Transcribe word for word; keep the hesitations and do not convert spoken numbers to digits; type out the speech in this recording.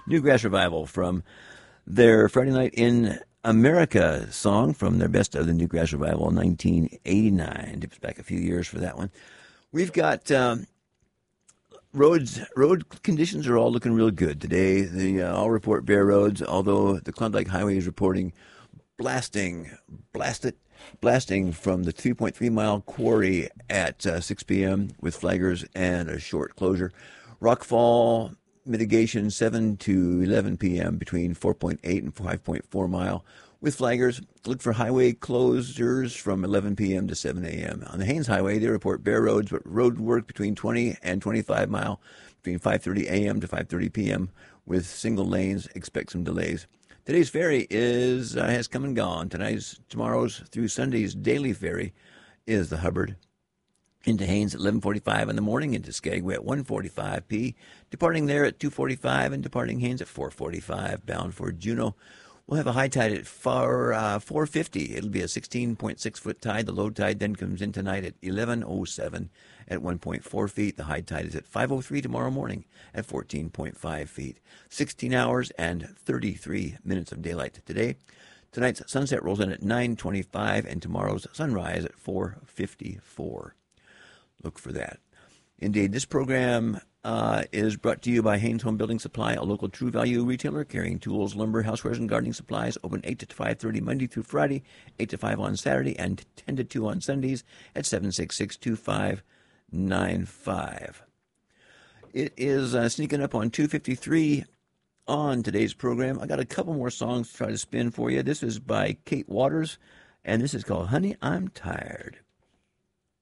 Newgrass Revival from their Friday Night in America song from their Best of the Newgrass Revival nineteen eighty-nine. Dips back a few years for that one. We've got um, roads. Road conditions are all looking real good today. The uh, all report bare roads, although the Klondike Highway is reporting blasting, blasted, blasting from the three point three mile quarry at uh, six p.m. with flaggers and a short closure. Rockfall mitigation seven to eleven p.m. between four point eight and five point four mile with flaggers. Look for highway closures from eleven p.m. to seven a.m. On the Haines Highway, they report bare roads, but road work between twenty and twenty-five mile between five thirty a.m. to five thirty p.m. with single lanes. Expect some delays. Today's ferry is uh, has come and gone. Tonight's, tomorrow's through Sunday's daily ferry is the Hubbard. Into Haines at eleven forty-five in the morning, into Skagway at one forty-five p. Departing there at two forty-five and departing Haines at four forty-five, bound for Juneau. We'll have a high tide at four, uh, four fifty. It'll be a sixteen point six foot tide. The low tide then comes in tonight at eleven oh seven at one point four feet. The high tide is at five oh three tomorrow morning at fourteen point five feet. sixteen hours and thirty-three minutes of daylight today. Tonight's sunset rolls in at nine twenty-five and tomorrow's sunrise at four fifty-four. Look for that. Indeed, this program uh, is brought to you by Haines Home Building Supply, a local True Value retailer carrying tools, lumber, housewares, and gardening supplies. Open eight to five thirty Monday through Friday, eight to five on Saturday, and ten to two on Sundays at seven six six, two five nine five. It is uh, sneaking up on two fifty-three on today's program. I got a couple more songs to try to spin for you. This is by Kate Waters, and this is called Honey, I'm Tired.